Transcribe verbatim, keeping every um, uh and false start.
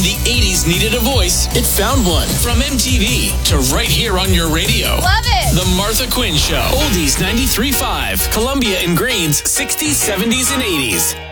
When the eighties needed a voice, it found one. From M T V to right here on your radio. Love it. The Martha Quinn Show. Oldies ninety-three point five. Columbia and Green's sixties, seventies, and eighties.